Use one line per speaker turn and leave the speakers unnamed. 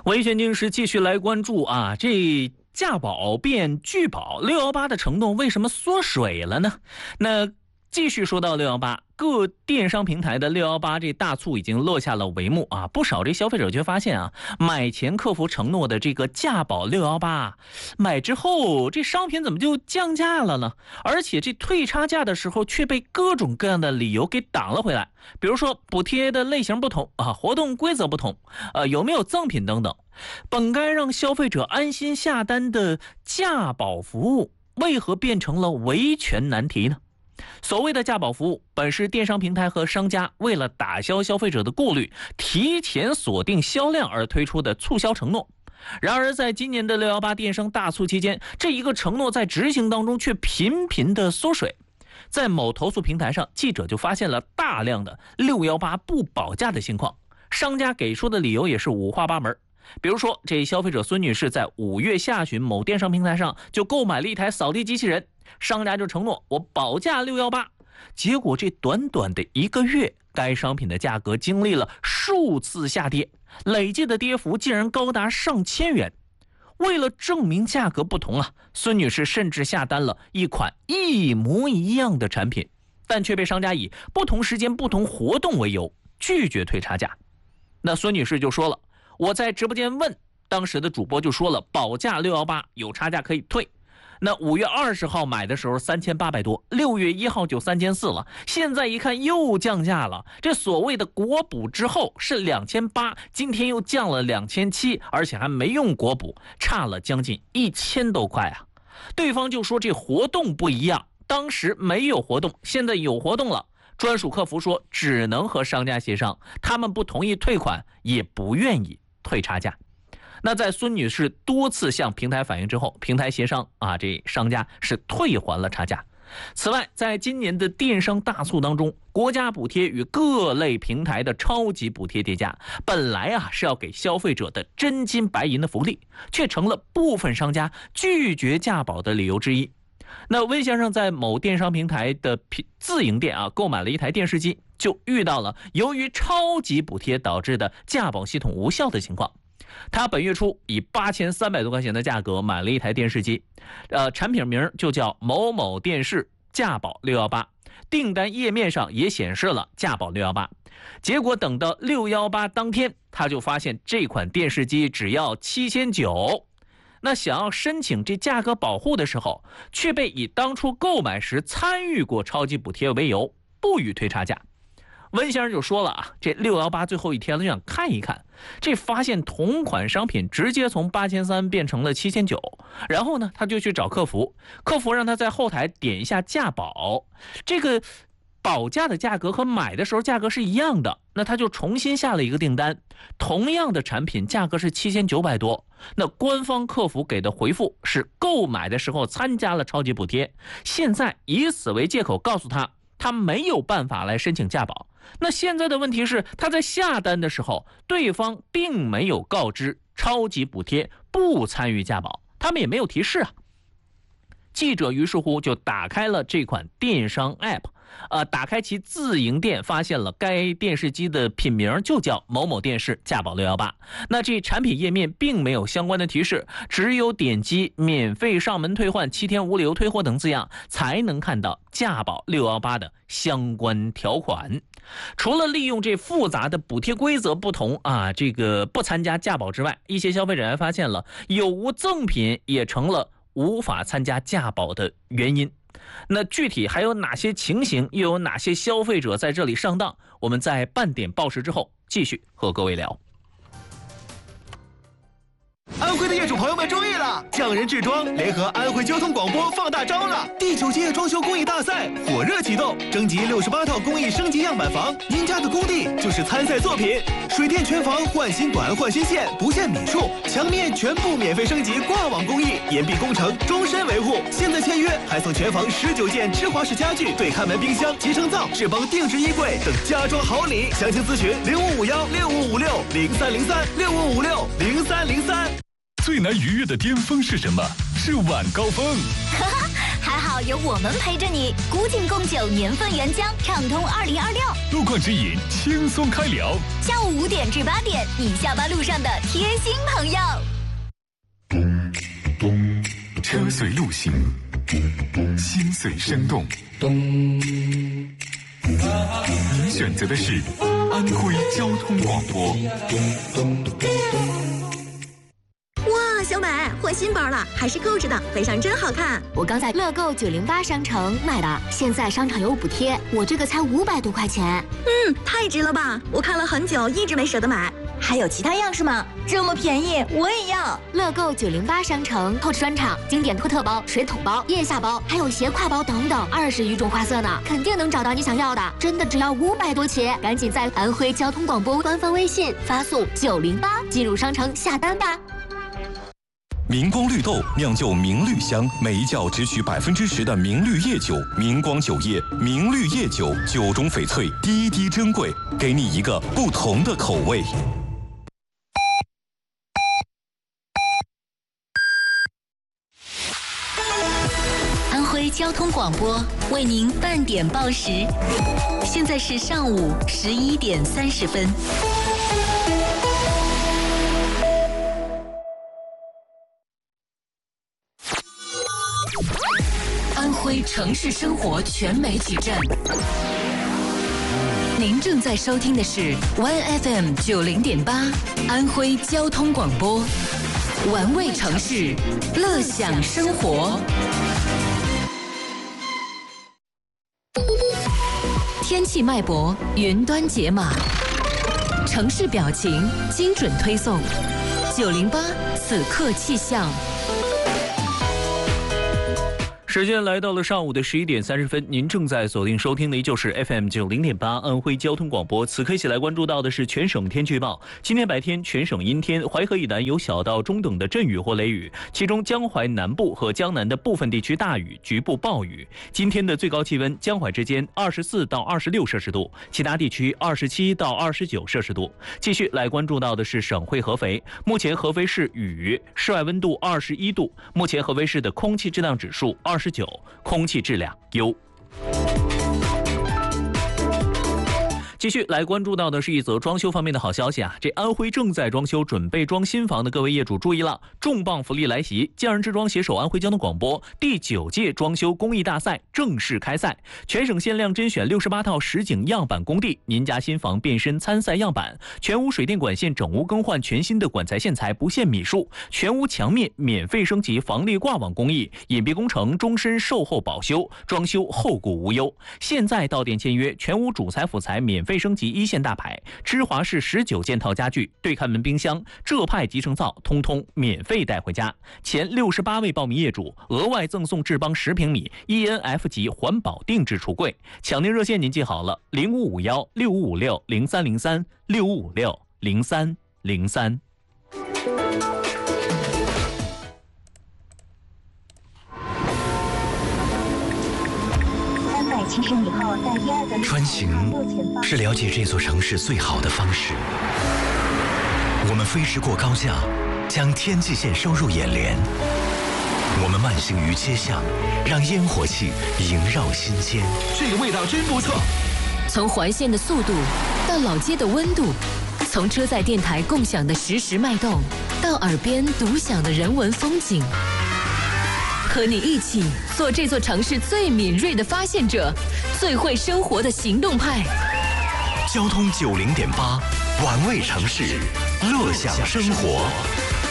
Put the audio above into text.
维权经时继续来关注啊，这价保变拒保，618的承诺为什么缩水了呢？那继续说到618，各电商平台的618这大促已经落下了帷幕啊，不少这消费者却发现啊，买前客服承诺的这个价保618，买之后这商品怎么就降价了呢？而且这退差价的时候却被各种各样的理由给挡了回来，比如说补贴的类型不同啊，活动规则不同，有没有赠品等等。本该让消费者安心下单的价保服务，为何变成了维权难题呢？所谓的价保服务，本是电商平台和商家为了打消消费者的顾虑，提前锁定销量而推出的促销承诺。然而在今年的618电商大促期间，这一个承诺在执行当中却频频的缩水。在某投诉平台上，记者就发现了大量的618不保价的情况，商家给出的理由也是五花八门。比如说，这消费者孙女士在5月下旬某电商平台上就购买了一台扫地机器人，商家就承诺我保价618，结果这短短的1个月，该商品的价格经历了数次下跌，累计的跌幅竟然高达上千元。为了证明价格不同啊，孙女士甚至下单了一款一模一样的产品，但却被商家以不同时间不同活动为由拒绝退差价。那孙女士就说了，我在直播间问，当时的主播就说了保价618，有差价可以退。那5月20号买的时候3800多，6月1号就3400了，现在一看又降价了。这所谓的国补之后是2800，今天又降了2700，而且还没用国补，差了将近1000多块啊。对方就说这活动不一样，当时没有活动，现在有活动了。专属客服说只能和商家协商，他们不同意退款，也不愿意退差价。那在孙女士多次向平台反映之后，平台协商啊，这商家是退还了差价。此外，在今年的电商大促当中，国家补贴与各类平台的超级补贴叠加，本来啊是要给消费者的真金白银的福利，却成了部分商家拒绝价保的理由之一。那温先生在某电商平台的自营店啊购买了一台电视机，就遇到了由于超级补贴导致的价保系统无效的情况。他本月初以8300多块钱的价格买了一台电视机，产品名就叫某某电视价保618，订单页面上也显示了价保618。结果等到618当天，他就发现这款电视机只要7900。那想要申请这价格保护的时候，却被以当初购买时参与过超级补贴为由，不予退差价。温先生就说了啊，这618最后一天了，就想看一看，这发现同款商品直接从8300变成了7900，然后呢，他就去找客服，客服让他在后台点一下价保，这个保价的价格和买的时候价格是一样的，那他就重新下了一个订单，同样的产品价格是7900多，那官方客服给的回复是购买的时候参加了超级补贴，现在以此为借口告诉他没有办法来申请价保。那现在的问题是，他在下单的时候，对方并没有告知超级补贴不参与价保，他们也没有提示啊。记者于是乎就打开了这款电商 app，打开其自营店，发现了该电视机的品名就叫某某电视价保618。那这产品页面并没有相关的提示，只有点击免费上门退换、7天无理由退货等字样，才能看到价保618的相关条款。除了利用这复杂的补贴规则不同啊，这个不参加价保之外，一些消费者还发现了有无赠品也成了无法参加价保的原因。那具体还有哪些情形，又有哪些消费者在这里上当？我们在半点报时之后继续和各位聊。
安徽的业主朋友们注意了，匠人制装联合安徽交通广播放大招了！第9届装修工艺大赛火热启动，征集68套工艺升级样板房，赢家的工地就是参赛作品。水电全房换新管换新线，不限米数，墙面全部免费升级挂网工艺，严密工程，终身维护。现在签约还送全房19件芝华士家具、对看门冰箱、集成灶、智邦定制衣柜等家装好礼。详情咨询05516556030365560303。
最难逾越的巅峰是什么？是晚高峰。
还好
道有我们陪着你。古井贡酒年份原浆，畅通2026。
路况指引，轻松开聊。
下午5点至8点，你下班路上的贴心朋友。
车随路行，心随声动。您选择的是安徽交通广播。
哇，小美换新包了，还是购置的，背上真好看。
我刚在乐购908商城买的，现在商场有补贴，我这个才500多块钱。
太值了吧！我看了很久，一直没舍得买。
还有其他样式吗？这么便宜，我也要。
乐购908商城透支专场、经典托特包、水桶包、腋下包，还有斜挎包等等，20余种花色呢，肯定能找到你想要的。真的只要500多起，赶紧在安徽交通广播官方微信发送908进入商城下单吧。
明光绿豆酿就明绿香，每一窖只取10%的明绿叶酒。明光酒业明绿叶酒，酒中翡翠，滴滴珍贵，给你一个不同的口味。
安徽交通广播为您半点报时，现在是上午11点30分。安徽城市生活全媒体站，您正在收听的是 1FM 90.8安徽交通广播，玩味城市，乐享生活。天气脉搏，云端解码，城市表情，精准推送。908此刻气象。
时间来到了上午的11点30分，您正在锁定收听的依旧是 FM 90.8安徽交通广播。此刻一起来关注到的是全省天气预报。今天白天全省阴天，淮河以南有小到中等的阵雨或雷雨，其中江淮南部和江南的部分地区大雨，局部暴雨。今天的最高气温江淮之间24到26摄氏度，其他地区27到29摄氏度。继续来关注到的是省会合肥，目前合肥市雨，室外温度21度，目前合肥市的空气质量指数29，空气质量优。继续来关注到的是一则装修方面的好消息啊！这安徽正在装修、准备装新房的各位业主注意了，重磅福利来袭！匠人之装携手安徽交通广播第9届装修工艺大赛正式开赛，全省限量甄选68套实景样板工地，您家新房变身参赛样板，全屋水电管线整屋更换全新的管材线材，不限米数，全屋墙面免费升级防裂挂网工艺，隐蔽工程终身售后保修，装修后顾无忧。现在到店签约，全屋主材辅材免费升级1线大牌，芝华士19件套家具，对看门冰箱，浙派集成灶，通通免费带回家。前68位报名业主额外赠送智邦10平米 ENF 级环保定制橱柜。抢订热线您记好了，0551 6556 0303 6556 0303。
穿行是了解这座城市最好的方式。我们飞驰过高架，将天际线收入眼帘。我们慢行于街巷，让烟火气萦绕心间。
这个味道真不错。
从环线的速度到老街的温度，从车载电台共享的实时脉动，到耳边独享的人文风景。和你一起做这座城市最敏锐的发现者，最会生活的行动派。
交通90.8，玩味城市，乐享生活。